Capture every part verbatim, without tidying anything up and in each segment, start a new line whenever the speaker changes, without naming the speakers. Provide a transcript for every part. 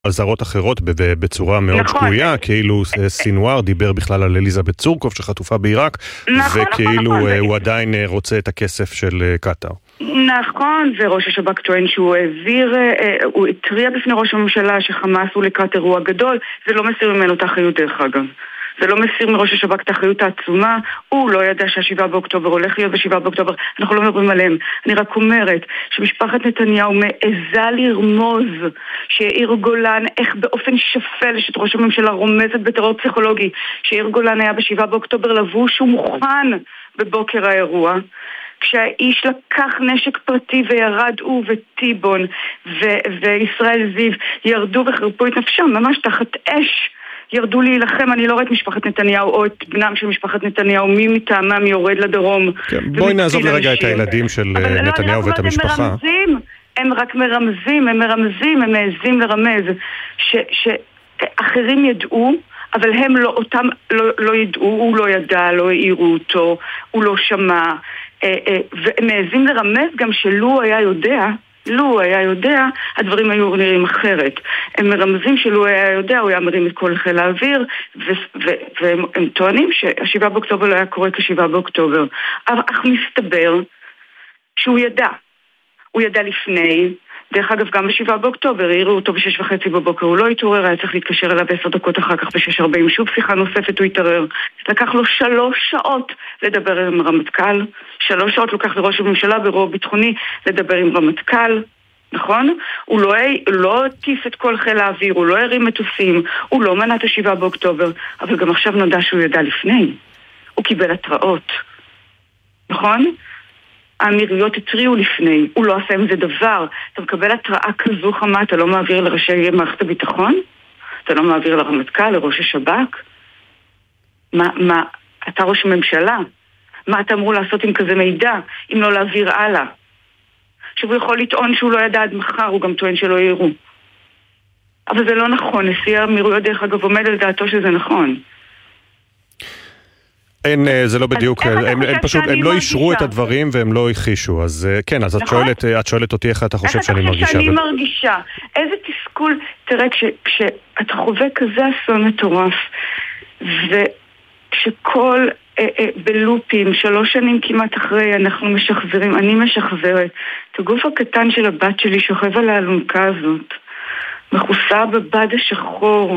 על זרות אחרות בצורה מאוד שקויה, כאילו סינואר דיבר בכלל על אליזבת צורקוב שחטופה בעיראק, וכאילו הוא עדיין רוצה את הכסף של קטר.
נכון, וראש השב"כ טוען שהוא העביר, הוא התריע בפני ראש הממשלה שחמאס הוא לקטר הוא הגדול, זה לא מסיר ממנו את האחריות דרך אגב. זה לא מסיר מראש השב"כ את האחריות העצומה, הוא לא ידע שהשבעה באוקטובר הולך להיות בשבעה באוקטובר, אנחנו לא מדברים עליהם. אני רק אומרת שמשפחת נתניהו מעזה לרמוז שיאיר גולן, איך באופן שפל שאת ראש הממשלה רומזת בטרור פסיכולוגי, שיאיר גולן היה בשבעה באוקטובר לבוש ומוכן בבוקר האירוע, כשהאיש לקח נשק פרטי וירד הוא וטיבון ו- וישראל זיו ירדו וחרפו את נפשם ממש תחת אש, ירדו להילחם. אני לא רואה את משפחת נתניהו או את בנם של משפחת נתניהו, מי מטעמם יורד לדרום.
כן, בואי נעזוב לרגע את הילדים של נתניהו ואת המשפחה.
הם מרמזים, הם רק מרמזים, הם מרמזים, הם מעזים לרמז ש- שאחרים ידעו, אבל הם לא, אותם לא, לא ידעו, הוא לא ידע, לא העירו אותו, הוא לא שמע, והם מעזים לרמז גם שלו היה יודע, לו היה יודע, הדברים היו נראים אחרת. הם מרמזים שלו היה יודע, הוא היה מרים את כל חיל האוויר, והם טוענים שהשבעה באוקטובר לא היה קורה כשבעה באוקטובר. אך מסתבר שהוא ידע. הוא ידע לפני, דרך אגב גם בשבעה באוקטובר, העירו אותו בשש וחצי בבוקר, הוא לא התעורר, היה צריך להתקשר אליו עשר דקות אחר כך בשש ארבעים, שוב שיחה נוספת הוא התעורר. לקח לו שלוש שעות לדבר עם רמטכ"ל, שלוש שעות לוקח לראש הממשלה ברוב ביטחוני לדבר עם רמטכ"ל, נכון? הוא לא, לא טיף את כל חיל האוויר, הוא לא הרים מטוסים, הוא לא מנע את השבעה באוקטובר, אבל גם עכשיו נודע שהוא ידע לפני. הוא קיבל התראות, נכון? האמירויות התריעו לפני, הוא לא עשה עם זה דבר. אתה מקבל התראה כזו חמה, אתה לא מעביר לראשי מערכת הביטחון? אתה לא מעביר לרמטכ"ל, לראש השב"כ? מה, מה, אתה ראש הממשלה? מה אתה אמור לעשות עם כזה מידע, אם לא להעביר הלאה? שהוא יכול לטעון שהוא לא ידע עד מחר, הוא גם טוען שלא יראו. אבל זה לא נכון, נשיא האמירויות דרך אגב עומד על דעתו שזה נכון.
אין, זה לא בדיוק, הם, הם פשוט, הם לא אישרו את הדברים והם לא הכחישו, אז כן, אז את שואלת, את שואלת אותי איך אתה חושב שאני מרגישה. איך אתה חושב שאני
מרגישה? איזה תסכול, תראה, כשאתה חווה כזה אסון מטורף, וכשכל בלופים, שלוש שנים כמעט אחרי, אנחנו משחזרים, אני משחזרת, את הגוף הקטן של הבת שלי שוכב על האלונקה הזאת, מכוסה בבד השחור,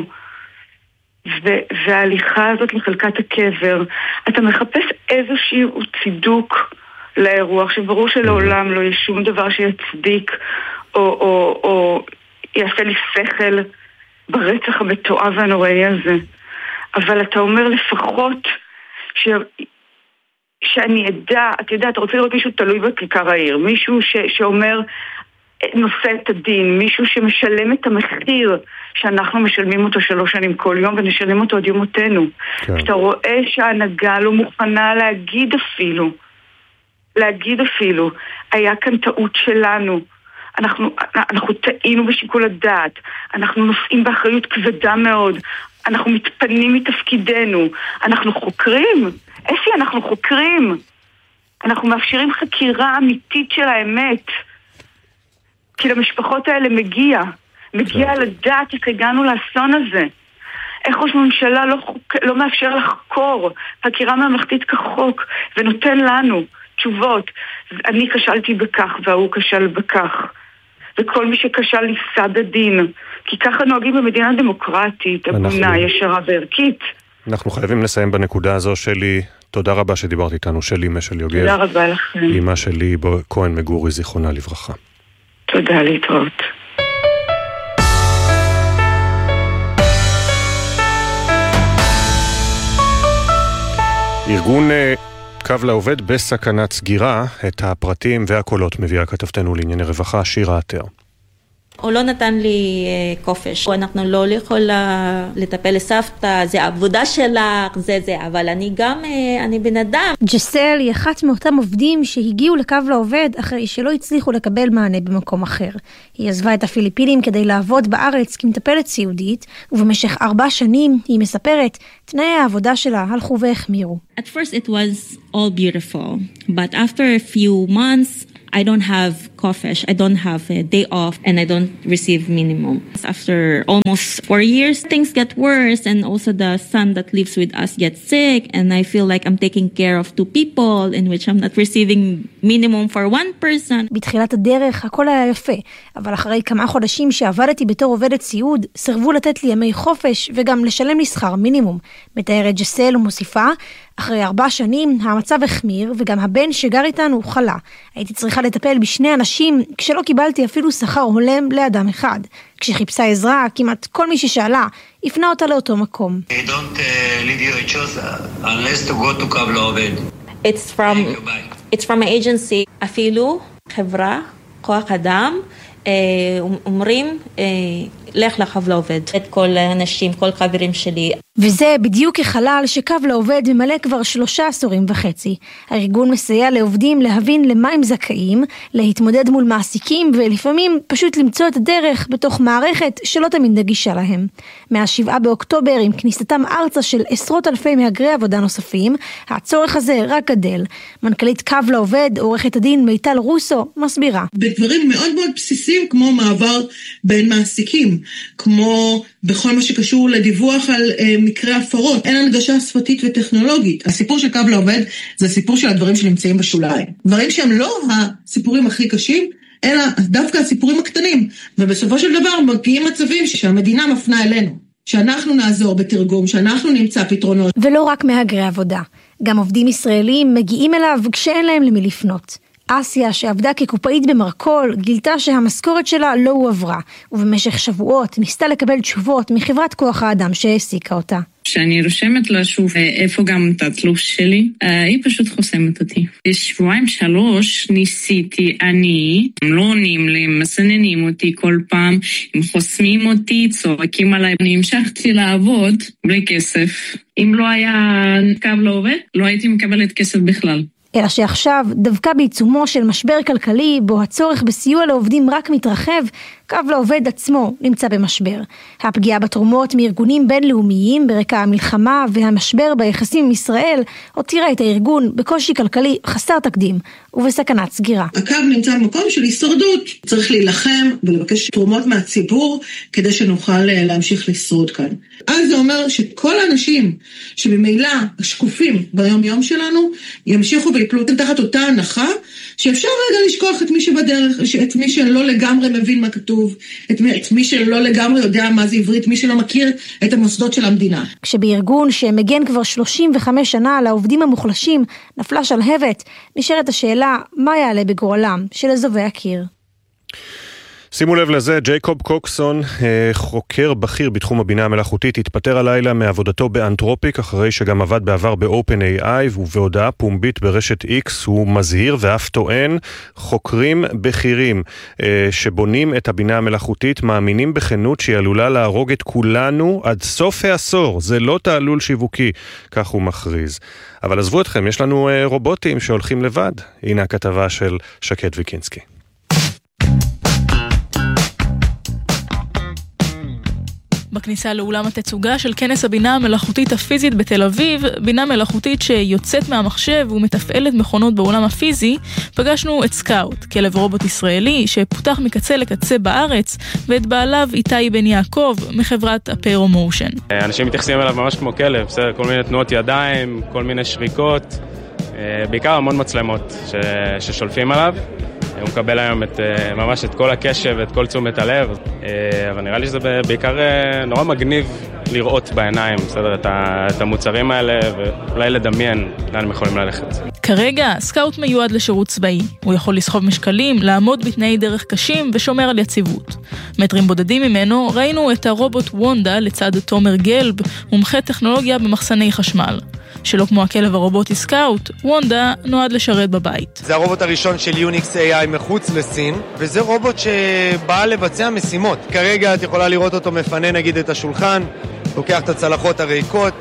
וההליכה הזאת לחלקת הקבר, אתה מחפש איזשהו צידוק לאירוע, שברור שלעולם לא יש שום דבר שיצדיק או, או, או יעשה לי שכל ברצח המתועב והנוראי הזה, אבל אתה אומר לפחות ש... שאני אדע, אתה יודע, אתה רוצה לראות מישהו תלוי בכיכר העיר, מישהו ש... שאומר נושא את הדין, מישהו שמשלם את המחיר שאנחנו משלמים אותו שלוש שנים כל יום ונשלם אותו עד יומותינו. כן. אתה רואה שההנהגה לא מוכנה להגיד אפילו, להגיד אפילו, היה כאן טעות שלנו, אנחנו, אנחנו טעינו בשיקול הדעת, אנחנו נושאים באחריות כבדה מאוד, אנחנו מתפנים מתפקידנו, אנחנו חוקרים, אפי, אנחנו חוקרים, אנחנו מאפשרים חקירה אמיתית של האמת, כי למשפחות האלה מגיע, מגיע לדעת איך הגענו לאסון הזה. איך ראש ממשלה לא, חוק, לא מאפשר לחקור חקירה ממלכתית כחוק, ונותן לנו תשובות. אני כשלתי בכך והוא כשל בכך. וכל מי שכשל ניסה בדין. כי ככה נוהגים במדינה דמוקרטית, הגונה, ישרה וערכית.
אנחנו חייבים לסיים בנקודה הזו. שלי, תודה רבה שדיברת איתנו. שלי משל יוגב.
תודה רבה לכם.
אמא שלי כהן מגורי, זיכרונה לברכה.
תודה, להתראות.
ארגון קו לעובד בסכנת סגירה, את הפרטים והקולות מביאה כתבתנו לענייני רווחה, שירה עטר.
הוא לא נתן לי קופש, אנחנו לא יכולה לטפל לסבתא, זה עבודה שלך, זה זה, אבל אני גם, אני בן אדם.
ג'סל היא אחת מאותם עובדים שהגיעו לקו לעובד אחרי שלא הצליחו לקבל מענה במקום אחר. היא עזבה את הפיליפינים כדי לעבוד בארץ כמטפלת סיעודית, ובמשך ארבע שנים היא מספרת, תנאי העבודה שלה הלכו והחמירו.
At first it was all beautiful, but after a few months I don't have coffeesh, I don't have a day off, and I don't receive minimum. After almost four years, things get worse, and also the son that lives with us gets sick, and I feel like I'm taking care of two people, in which I'm not receiving minimum for one person.
בתחילת הדרך הכל היה יפה, אבל אחרי כמה חודשים שעבדתי בתור עובדת סיעוד, סרבו לתת לי ימי חופש וגם לשלם לי שכר מינימום. מתארת ג'סל ומוסיפה, אחרי ארבע שנים המצב החמיר וגם הבן שגר איתנו חלה. הייתי צריכה לטפל בשני אנשים כשלא קיבלתי אפילו שכר הולם לאדם אחד. כשחיפשה עזרה, כמעט כל מי ששאלה, הפנה אותה לאותו מקום.
They don't uh, leave you a choice unless to go to קו לעובד.
It's from, it's from an agency. אפילו חברה, כוח אדם, אומרים, לך לקו לעובד. את כל האנשים, כל חברים שלי.
וזה בדיוק החלל שקו לעובד ממלא כבר שלושה עשורים וחצי. הארגון מסייע לעובדים להבין למה הם זכאים, להתמודד מול מעסיקים ולפעמים פשוט למצוא את הדרך בתוך מערכת שלא תמיד נגישה להם. מהשבעה באוקטובר עם כניסתם ארצה של עשרות אלפי מהגרי עבודה נוספים, הצורך הזה רק גדל. מנכ"לית קו לעובד, עורכת הדין מיטל רוסו, מסבירה.
בדברים מאוד מאוד בסיסיים כמו מעבר בין מעסיקים, כמו בכל מה שקשור לדיווח על אה, מקרה הפרות, אין הנגשה שפתית וטכנולוגית. הסיפור של קו לעובד זה הסיפור של הדברים שנמצאים בשוליים. דברים שהם לא הסיפורים הכי קשים, אלא דווקא הסיפורים הקטנים. ובסופו של דבר מגיעים מצבים שהמדינה מפנה אלינו. שאנחנו נעזור בתרגום, שאנחנו נמצא פתרונות.
ולא רק מהגרי עבודה. גם עובדים ישראלים מגיעים אליו כשאין להם למי לפנות. אסיה, שעבדה כקופאית במרקול, גילתה שהמשכורת שלה לא הועברה, ובמשך שבועות ניסתה לקבל תשובות מחברת כוח האדם שהעסיקה אותה.
כשאני רושמת לה שוב איפה גם את התלוש שלי, היא פשוט חוסמת אותי. בשבועיים שלוש ניסיתי אני, הם לא עונים לי, הם מסננים אותי כל פעם, הם חוסמים אותי, צורקים עליי. אני המשכתי לעבוד בלי כסף. אם לא היה קו לעובד, לא הייתי מקבלת כסף בכלל.
אלא שעכשיו, דווקא בעיצומו של משבר כלכלי, בו הצורך בסיוע לעובדים רק מתרחב, קו לעובד עצמו נמצא במשבר. הפגיעה בתרומות מארגונים בינלאומיים ברקע המלחמה והמשבר ביחסים עם ישראל, הותירה את הארגון בקושי כלכלי חסר תקדים ובסכנת סגירה.
הקו נמצא במקום של הישרדות. צריך להילחם ולבקש תרומות מהציבור כדי שנוכל להמשיך לשרוד כאן. אז זה אומר שכל האנשים שבמילא השקופים ביום יום שלנו ימשיכו ויפלו תחת אותה הנחה שאפשר רגע לשכוח את מי שבדרך, את מי שלא לגמרי מבין מה כתוב, את מי, את מי שלא לגמרי יודע מה זה עברית, מי שלא מכיר את המוסדות של המדינה.
כשבארגון שמגן כבר שלושים וחמש שנה על העובדים המוחלשים נפלה שלהבת, נשארת השאלה מה יעלה בגורלם של אזובי הקיר.
שימו לב לזה, ג'ייקוב קוקסון, חוקר בכיר בתחום הבינה המלאכותית, התפטר הלילה מעבודתו באנתרופיק, אחרי שגם עבד בעבר ב-Open איי איי, ובהודעה פומבית ברשת X הוא מזהיר ואף טוען, חוקרים בכירים שבונים את הבינה המלאכותית, מאמינים בכנות שהיא עלולה להרוג את כולנו עד סוף העשור, זה לא תעלול שיווקי, כך הוא מכריז. אבל עזבו אתכם, יש לנו רובוטים שהולכים לבד. הנה הכתבה של שקד ויקינסקי.
בכניסה לאולם התצוגה של כנס הבינה המלאכותית הפיזית בתל אביב, בינה מלאכותית שיוצאת מהמחשב ומתפעלת מכונות בעולם הפיזי, פגשנו את סקאוט, כלב רובוט ישראלי שפותח מקצה לקצה בארץ, ואת בעליו איתי בן יעקב מחברת הפיירומושן.
אנשים מתייחסים אליו ממש כמו כלב, בסדר, כל מיני תנועות ידיים, כל מיני שריקות, בעיקר המון מצלמות ש... ששולפים עליו. הוא מקבל היום את, ממש את כל הקשב ואת כל תשומת הלב, אבל נראה לי שזה בעיקר נורא מגניב לראות בעיניים, בסדר, את המוצרים האלה, ואולי לדמיין לאן הם יכולים ללכת.
כרגע סקאוט מיועד לשירות צבאי. הוא יכול לסחוב משקלים, לעמוד בתנאי דרך קשים ושומר על יציבות. מטרים בודדים ממנו ראינו את הרובוט וונדה לצד תומר גלב, מומחה טכנולוגיה במחסני חשמל. שלא כמו הכלב הרובוטי סקאוט, וונדה נועד לשרת בבית.
זה הרובוט הראשון של יוניקס איי איי מחוץ לסין, וזה רובוט שבא לבצע משימות. כרגע את יכולה לראות אותו מפנה נגיד את השולחן, לוקח את הצלחות הריקות,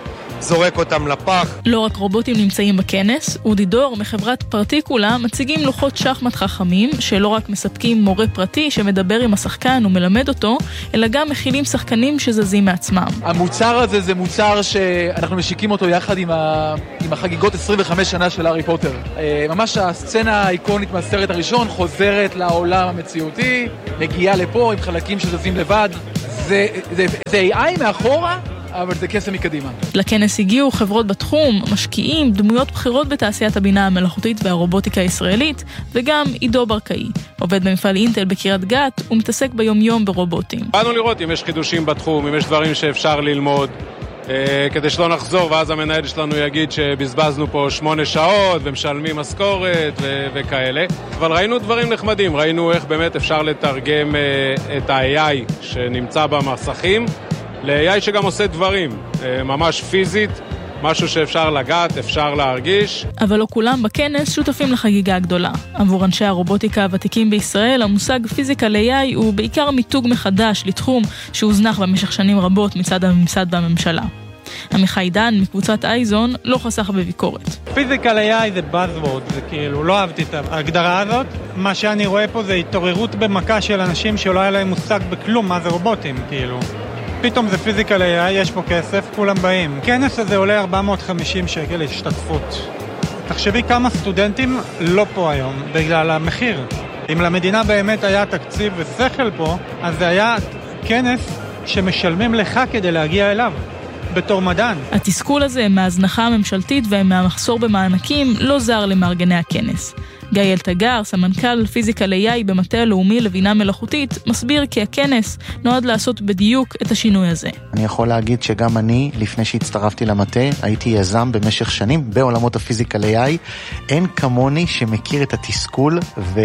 זורק אותם לפח.
לא רק רובוטים נמצאים בכנס, אודי דור מחברת פרטיקולה מציגים לוחות שחמט חכמים שלא רק מספקים מורה פרטי שמדבר עם השחקן ומלמד אותו, אלא גם מכילים שחקנים שזזים מעצמם.
המוצר הזה זה מוצר שאנחנו משיקים אותו יחד עם, ה... עם החגיגות עשרים וחמש שנה של הארי פוטר. ממש הסצנה האיקונית מהסרט הראשון חוזרת לעולם המציאותי, מגיעה לפה עם חלקים שזזים לבד. זה, זה, זה איי איי מאחורה, אבל זה קסם מקדימה.
לכנס הגיעו חברות בתחום, משקיעים, דמויות בחירות בתעשיית הבינה המלאכותית והרובוטיקה הישראלית, וגם עידו ברקאי, עובד במפעל אינטל בקריית גת ומתעסק ביום יום ברובוטים.
באנו לראות אם יש חידושים בתחום, אם יש דברים שאפשר ללמוד, אה, כדי שלא נחזור, ואז המנהל שלנו יגיד שבזבזנו פה שמונה שעות ומשלמים משכורת ו- וכאלה. אבל ראינו דברים נחמדים, ראינו איך באמת אפשר לתרגם אה, את ה-איי איי שנמצא במסכים, ל-איי איי שגם עושה דברים, ממש פיזית, משהו שאפשר לגעת, אפשר להרגיש.
אבל לא כולם בכנס שותפים לחגיגה הגדולה. עבור אנשי הרובוטיקה הוותיקים בישראל, המושג פיזיקל איי איי הוא בעיקר מיתוג מחדש לתחום שהוזנח במשך שנים רבות מצד הממסד והממשלה. עמיחי דן מקבוצת אייזון לא חסך בביקורת.
פיזיקל איי איי זה buzzword, זה כאילו, לא אהבתי את ההגדרה הזאת. מה שאני רואה פה זה התעוררות במכה של אנשים שלא היה להם מושג בכלום מה זה רובוטים, כאילו. פתאום זה פיזיקל איי איי, יש פה כסף, כולם באים. כנס הזה עולה ארבע מאות וחמישים שקל השתתפות. תחשבי כמה סטודנטים לא פה היום בגלל המחיר. אם למדינה באמת היה תקציב ושכל פה, אז זה היה כנס שמשלמים לך כדי להגיע אליו, בתור מדען.
התסכול הזה מההזנחה הממשלתית ומהמחסור במענקים לא זר למארגני הכנס. גיא אלתגר, סמנכ"ל פיזיקל איי איי במטה הלאומי לבינה מלאכותית, מסביר כי הכנס נועד לעשות בדיוק את השינוי הזה.
אני יכול להגיד שגם אני, לפני שהצטרפתי למטה, הייתי יזם במשך שנים בעולמות הפיזיקל איי איי. אין כמוני שמכיר את התסכול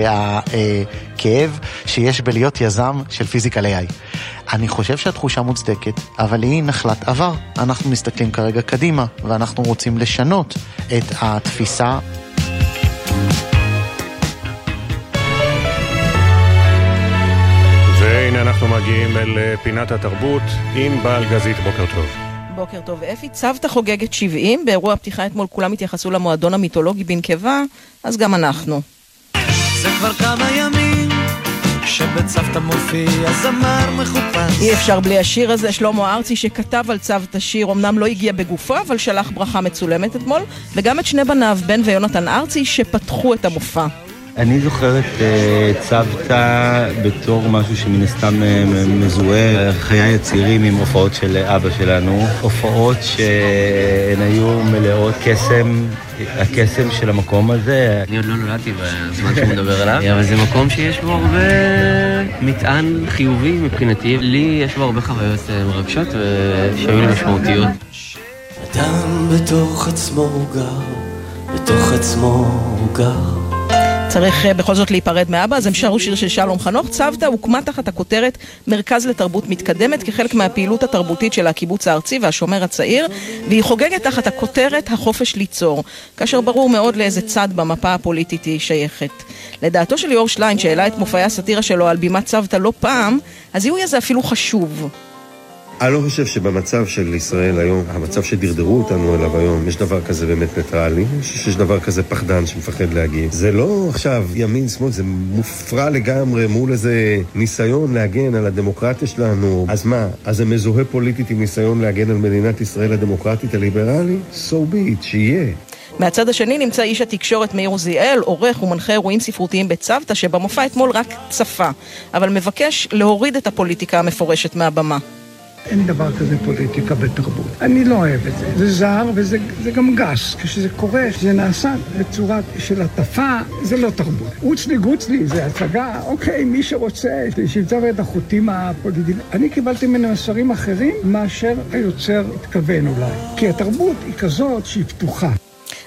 והכאב שיש בלהיות יזם של פיזיקל איי איי. אני חושב שהתחושה מוצדקת, אבל היא נחלת עבר. אנחנו מסתכלים כרגע קדימה, ואנחנו רוצים לשנות את התפיסה.
והנה אנחנו מגיעים אל פינת התרבות עם בעל גזית. בוקר טוב.
בוקר טוב. אפי, צוותא חוגגת שבעים, באירוע הפתיחה אתמול כולם התייחסו למועדון המיתולוגי בנקבה, אז גם אנחנו.
זה כבר כמה ימים שבצוותא מופיע זמר מחופש.
אי אפשר בלי השיר הזה. שלמה ארצי שכתב על צוותא שיר, אמנם לא הגיע בגופו, אבל שלח ברכה מצולמת אתמול, וגם את שני בניו, בן ויונתן ארצי, שפתחו את המופע.
אני זוכר את uh, צוותא בתור משהו שמן הסתם uh, מזוהה חיי הצעירים עם הופעות של אבא שלנו, הופעות שהן היו מלאות קסם, הקסם של המקום הזה.
אני עוד לא נולדתי בזמן שהוא מדבר עליו, אבל זה מקום שיש בו הרבה מטען חיובי מבחינתי. לי יש בו הרבה חוויות מרגשות ושהיו לי משמעותיות.
אדם בתוך עצמו הוא גר, בתוך עצמו הוא גר.
צריך בכל זאת להיפרד מאבא, אז הם שרו שיר של שלום חנוך. צוותא הוקמה תחת הכותרת מרכז לתרבות מתקדמת כחלק מהפעילות התרבותית של הקיבוץ הארצי והשומר הצעיר, והיא חוגגת תחת הכותרת החופש ליצור, כאשר ברור מאוד לאיזה צד במפה הפוליטית היא שייכת. לדעתו של ליאור שליין, שהעלה את מופעי הסאטירה שלו על בימת צוותא לא פעם, הזיהוי הזה אפילו חשוב.
אני לא חושב שבמצב של ישראל היום, המצב שדרדרו אותנו אליו היום, יש דבר כזה באמת ניטרלי, אני חושב שיש דבר כזה פחדן שמפחד להגיב. זה לא עכשיו ימין שמאל, זה מופרע לגמרי מול איזה ניסיון להגן על הדמוקרטיה שלנו. אז מה? אז זה מזוהה פוליטית עם ניסיון להגן על מדינת ישראל הדמוקרטית הליברלית? So be it, שיהיה.
מהצד השני נמצא איש התקשורת מאיר עוזיאל, עורך ומנחה אירועים ספרותיים בצוותא, שבמופע אתמול רק צפה, אבל מבקש להוריד את הפוליטיקה המפורשת מהבמה.
אין דבר כזה פוליטיקה בתרבות. אני לא אוהב את זה. זה זר וזה זה גם גס. כשזה קורה, זה נעשה בצורה של הטפה, זה לא תרבות. רוצלי גוצלי, זה הצגה. אוקיי, מי שרוצה, שימצא את החוטים הפוליטיים. אני קיבלתי ממנו מסרים אחרים מאשר היוצר התכוון אולי. כי התרבות היא כזאת שהיא פתוחה.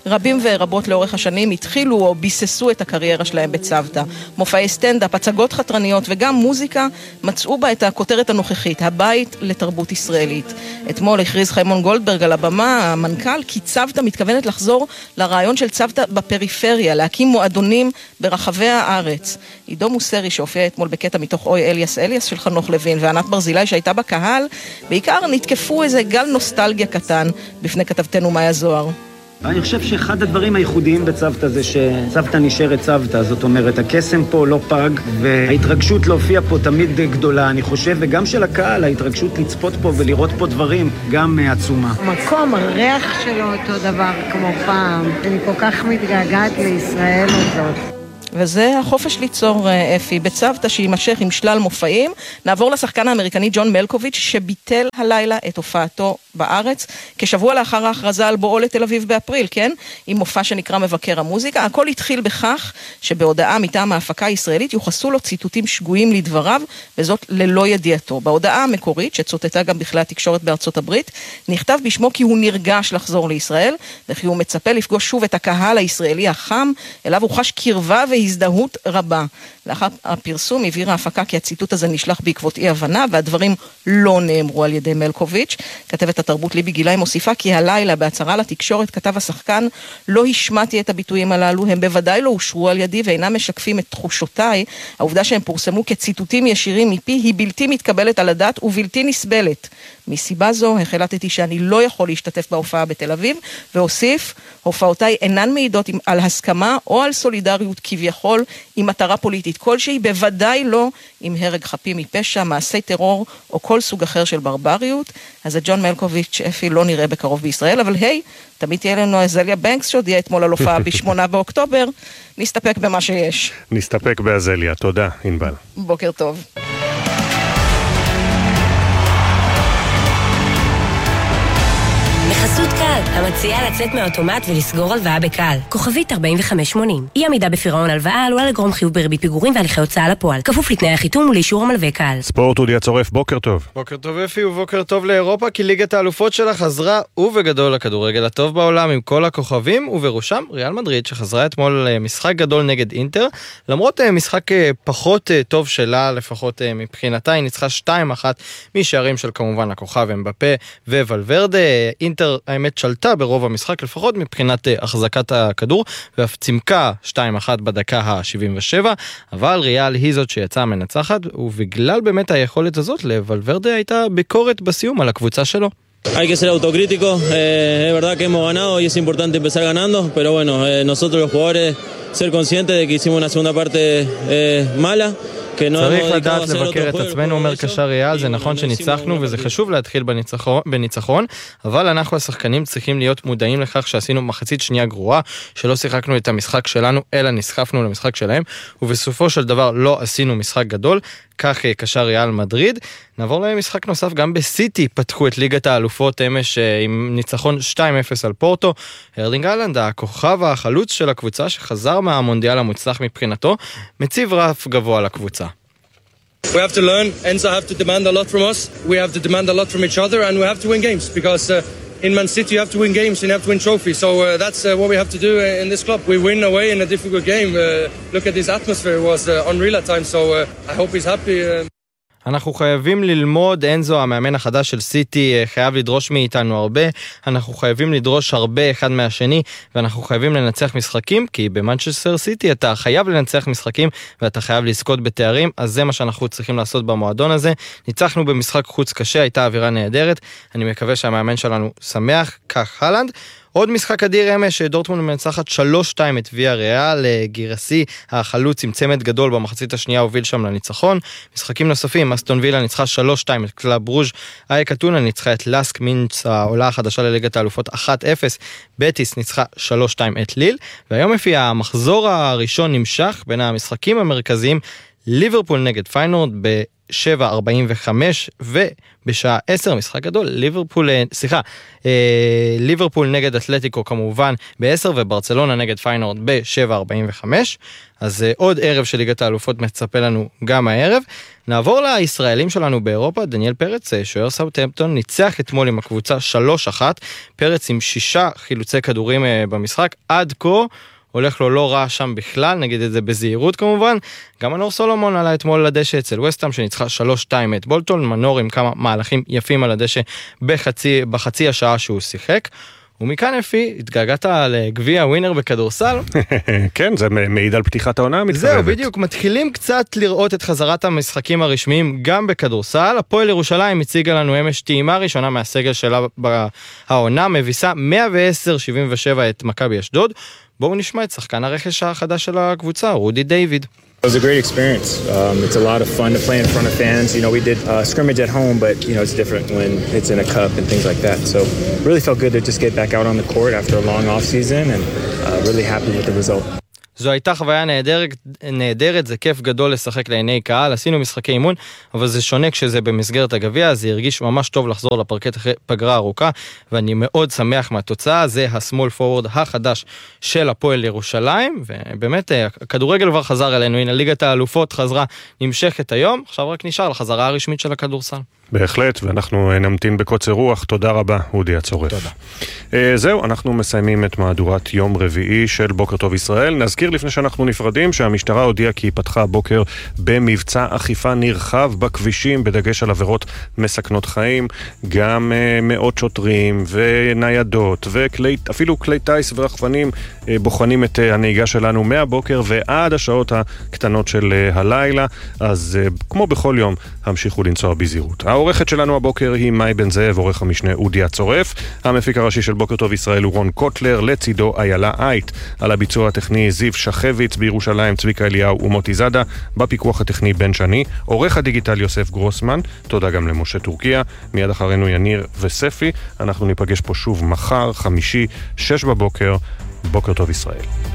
רבים ורבות לאורך השנים התחילו או ביססו את הקריירה שלהם בצוותא. מופעי סטנדאפ, הצגות חתרניות וגם מוזיקה מצאו בה את הכותרת הנוכחית, הבית לתרבות ישראלית. אתמול הכריז חיימון גולדברג על הבמה, המנכ"ל, כי צוותא מתכוונת לחזור לרעיון של צוותא בפריפריה, להקים מועדונים ברחבי הארץ. עידו מוסרי שהופיע אתמול בקטע מתוך אוי אליאס אליאס של חנוך לוין וענת ברזילי שהייתה בקהל, בעיקר נתקפו איזה גל נוסטלגיה קטן בפני כתבתנו מאיה זוהר.
אני חושב שאחד הדברים הייחודיים בצוותא זה שצוותא נשארת צוותא, זאת אומרת, הקסם פה לא פג, וההתרגשות להופיע פה תמיד גדולה, אני חושב, וגם של הקהל, ההתרגשות לצפות פה ולראות פה דברים, גם עצומה.
המקום, הריח שלו אותו דבר כמו פעם, אני כל כך מתגעגעת לישראל הזאת.
וזה החופש ליצור, אפי, בצוותא שימשך עם שלל מופעים. נעבור לשחקן האמריקני ג'ון מלקוביץ' שביטל הלילה את הופעתו בארץ, כשבוע לאחר ההכרזה על בואו לתל אביב באפריל, כן? עם מופע שנקרא מבקר המוזיקה. הכל התחיל בכך שבהודעה מטעם ההפקה הישראלית יוחסו לו ציטוטים שגויים לדבריו, וזאת ללא ידיעתו. בהודעה המקורית, שצוטטה גם בכלי התקשורת בארצות הברית, נכתב בשמו כי הוא נרגש לחזור לישראל, וכי הוא מצפה לפגוש שוב את הקהל הישראלי החם, אליו הוא חש קרבה והזדהות רבה. לאחר הפרסום הבהירה ההפקה כי הציטוט הזה נשלח בעקבות אי הבנה, והדברים לא נאמרו על ידי מלקוביץ'. כתבת התרבות ליבי גילאי מוסיפה כי הלילה בהצהרה לתקשורת כתב השחקן, לא השמעתי את הביטויים הללו, הם בוודאי לא אושרו על ידי ואינם משקפים את תחושותיי. העובדה שהם פורסמו כציטוטים ישירים מפי היא בלתי מתקבלת על הדעת ובלתי נסבלת. מסיבה זו החלטתי שאני לא יכול להשתתף בהופעה בתל אביב, והוסיף, הופעותיי אינן מעידות על הסכמה או על סולידריות כביכול עם מטרה פוליטית כלשהי, בוודאי לא עם הרג חפים מפשע, מעשי טרור או כל סוג אחר של ברבריות. אז את ג'ון מלקוביץ' אפי לא נראה בקרוב בישראל, אבל היי, תמיד תהיה לנו אזליה בנקס שהודיעה אתמול על הופעה בשמונה באוקטובר, נסתפק במה שיש.
נסתפק באזליה, תודה ענבל.
בוקר טוב.
בחסות קל, המציעה לצאת מהאוטומט ולסגור הלוואה בקל. כוכבית ארבעים וחמש שמונים. אי עמידה בפירעון הלוואה עלולה לגרום חיוב בריבית פיגורים והליכי הוצאה לפועל. כפוף לתנאי החיתום ולאישור המלווה קל.
ספורט אודיה צורף, בוקר טוב.
בוקר טוב אפי ובוקר טוב לאירופה, כי ליגת האלופות שלה חזרה ובגדול לכדורגל הטוב בעולם עם כל הכוכבים, ובראשם ריאל מדריד שחזרה אתמול משחק גדול נגד אינטר, למרות משחק פחות טוב שלה, לפחות מבחינתה, היא ניצחה שתיים אחת משערים של כמובן הכוכב אמבפה וולברדה. אינטר האמת שלטה ברוב המשחק, לפחות מבחינת החזקת הכדור, ואף צמקה שתיים אחת בדקה ה-שבעים ושבע, אבל ריאל היא זאת שיצאה מנצחת, ובגלל באמת היכולת הזאת, לוולברדה הייתה ביקורת בסיום על הקבוצה שלו.
Hay que ser autocrítico, eh, es verdad que hemos ganado y es importante empezar ganando, pero bueno, eh, nosotros los jugadores ser conscientes de que hicimos una segunda parte eh, mala.
צריך לדעת לבקר את עצמנו, אומר קשר ריאל, זה נכון שניצחנו וזה חשוב להתחיל בניצחון, בניצחון, אבל אנחנו השחקנים צריכים להיות מודעים לכך שעשינו מחצית שנייה גרועה, שלא שיחקנו את המשחק שלנו, אלא נסחפנו למשחק שלהם, ובסופו של דבר לא עשינו משחק גדול, כך קשר ריאל מדריד. נעבור למשחק נוסף, גם בסיטי פתחו את ליגת האלופות אמש עם ניצחון שתיים אפס על פורטו. הרלינג הלנד, הכוכב החלוץ של הקבוצה שחזר מהמונדיאל המוצלח מבחינתו, מציב רף גבוה לקבוצה.
We have to learn, Enzo have to demand a lot from us, we have to demand a lot from each other, and we have to win games, because uh, in Man City you have to win games and you have to win trophies, so uh, that's uh, what we have to do in this club. We win away in a difficult game. Uh, look at this atmosphere, it was uh, unreal at times, so uh, I hope he's happy. Uh...
אנחנו חייבים ללמוד, אנזו המאמן החדש של סיטי חייב לדרוש מאיתנו הרבה, אנחנו חייבים לדרוש הרבה אחד מהשני, ואנחנו חייבים לנצח משחקים, כי במנצ'סטר סיטי אתה חייב לנצח משחקים ואתה חייב לזכות בתארים, אז זה מה שאנחנו צריכים לעשות במועדון הזה. ניצחנו במשחק חוץ קשה, הייתה אווירה נהדרת, אני מקווה שהמאמן שלנו שמח, כך הלנד. עוד משחק אדיר אמש, דורטמונד מנצחת שלוש שתיים את ויה ריאל, גירסי החלוץ עם צמד גדול במחצית השנייה הוביל שם לניצחון. משחקים נוספים, אסטון וילה ניצחה שלוש שתיים את קלאב ברוז', אייק אתונה ניצחה את לסק מינץ, העולה החדשה לליגת האלופות אחת אפס, בטיס ניצחה שלוש שתיים את ליל, והיום לפי המחזור הראשון נמשך בין המשחקים המרכזיים, ליברפול נגד פיינורד ב-שבע ארבעים וחמש, ובשעה עשר משחק גדול, ליברפול, סליחה, ליברפול נגד אתלטיקו כמובן ב-עשר, וברצלונה נגד פיינורד ב-שבע ארבעים וחמש. אז עוד ערב של ליגת האלופות מצפה לנו גם הערב. נעבור לישראלים שלנו באירופה. דניאל פרץ, שוער סאות'המפטון, ניצח אתמול עם הקבוצה שלוש אחת, פרץ עם שישה חילוצי כדורים במשחק, עד כה הולך לו לא רע שם בכלל, נגיד את זה בזהירות כמובן. גם מנור סולומון עלה אתמול לדשא אצל וסטהאם שניצחה שלוש שתיים את בולטון, מנור עם כמה מהלכים יפים על הדשא בחצי, בחצי השעה שהוא שיחק. ומכאן אפי, התגעגעת לגביע ווינר בכדורסל.
כן, זה מעיד על פתיחת העונה המתקרבת.
זהו, בדיוק, מתחילים קצת לראות את חזרת המשחקים הרשמיים גם בכדורסל. הפועל ירושלים הציגה לנו אמש טעימה ראשונה מהסגל שלה בעונה, מביסה מאה ועשר שבעים ושבע את מכבי אשדוד. בואו נשמע את שחקן הרכש החדש של הקבוצה, רודי דיוויד.
It was a great experience. Um, it's a lot of fun to play in front of fans. You know, we did uh, scrimmage at home, but, you know, it's different when it's in a cup and things like that. So really felt good to just get back out on the court after a long off season and uh, really happy with the result.
זו הייתה חוויה נהדרת, נהדרת, זה כיף גדול לשחק לעיני קהל, עשינו משחקי אימון, אבל זה שונה כשזה במסגרת הגביע, זה הרגיש ממש טוב לחזור לפרקט אחרי פגרה ארוכה, ואני מאוד שמח מהתוצאה, זה הסמול פורוורד החדש של הפועל ירושלים, ובאמת הכדורגל כבר חזר אלינו, הנה ליגת האלופות חזרה, נמשכת היום, עכשיו רק נשאר לחזרה הרשמית של הכדורסל.
בהחלט, ואנחנו נמתין בקוצר רוח. תודה רבה, אודי הצורף. תודה. Uh, זהו, אנחנו מסיימים את מהדורת יום רביעי של בוקר טוב ישראל. נזכיר לפני שאנחנו נפרדים שהמשטרה הודיעה כי היא פתחה הבוקר במבצע אכיפה נרחב בכבישים, בדגש על עבירות מסכנות חיים, גם uh, מאות שוטרים וניידות, ואפילו כלי טייס ורחפנים uh, בוחנים את uh, הנהיגה שלנו מהבוקר ועד השעות הקטנות של uh, הלילה, אז uh, כמו בכל יום, המשיכו לנסוע בזהירות. העורכת שלנו הבוקר היא מאי בן זאב, עורך המשנה אודי הצורף. המפיק הראשי של בוקר טוב ישראל הוא רון קוטלר, לצידו איילה אייט. על הביצוע הטכני זיו שחביץ, בירושלים צביקה אליהו ומוטי זאדה, בפיקוח הטכני בן שני, עורך הדיגיטל יוסף גרוסמן. תודה גם למשה טורקיה. מיד אחרינו יניר וספי. אנחנו ניפגש פה שוב מחר, חמישי, שש בבוקר. בוקר טוב ישראל.